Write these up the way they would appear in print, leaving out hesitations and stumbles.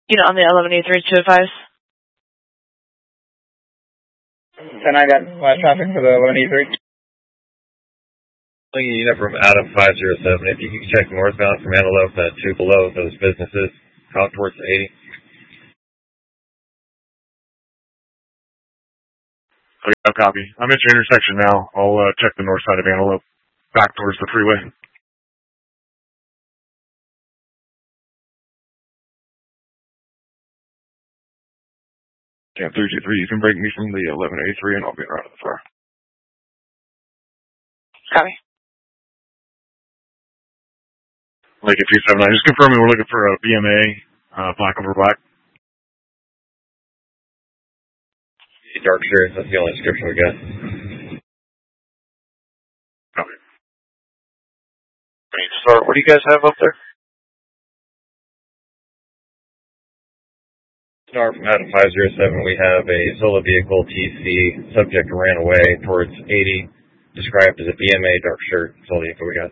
Unit on the 1183 to advise. 10, I got last traffic for the 1183. Unit from Adam 507. If you can check northbound from Antelope, 2 below those businesses, out towards the 80. Okay, no copy. I'm at your intersection now. I'll check the north side of Antelope, back towards the freeway. Damn, 323, you can break me from the 1183 and I'll be around the far. Copy. Lake 279, just confirming we're looking for a BMA, black over black. Dark shirts, that's the only description we got. Copy. Range start, what do you guys have up there? Start from Adam 507, we have a solo vehicle TC, subject ran away towards 80, described as a BMA dark shirt, that's all the info we got.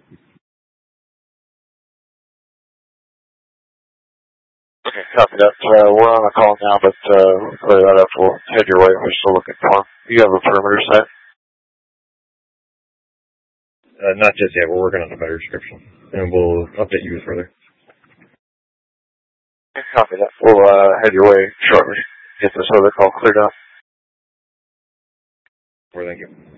Okay, copy that. We're on a call now, but clear that up. We'll head your way. We're still looking for him. You have a perimeter set? Not just yet. We're working on a better description, and we'll update you further. Okay, copy that. We'll head your way shortly. Get this other call cleared up. Well, thank you.